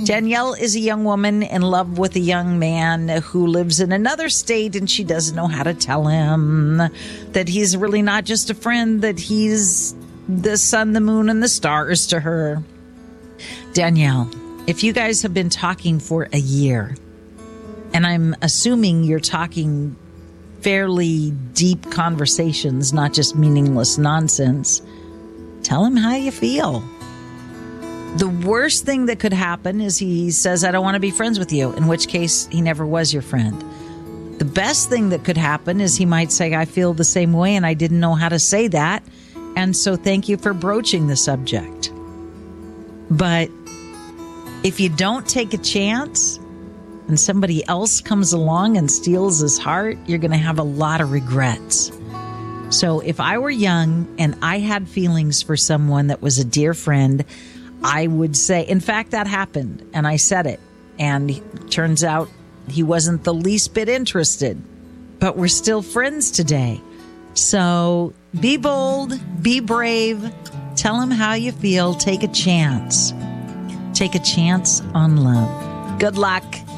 Danielle is a young woman in love with a young man who lives in another state, and she doesn't know how to tell him that he's really not just a friend, that he's the sun, the moon, and the stars to her. Danielle, if you guys have been talking for a year, and I'm assuming you're talking fairly deep conversations, not just meaningless nonsense, tell him how you feel. The worst thing that could happen is he says, I don't want to be friends with you, in which case he never was your friend. The best thing that could happen is he might say, I feel the same way and I didn't know how to say that, and so thank you for broaching the subject. But if you don't take a chance and somebody else comes along and steals his heart, you're going to have a lot of regrets. So if I were young and I had feelings for someone that was a dear friend, I would say, in fact, that happened, and I said it, and it turns out he wasn't the least bit interested, but we're still friends today. So be bold, be brave, tell him how you feel, take a chance. Take a chance on love. Good luck.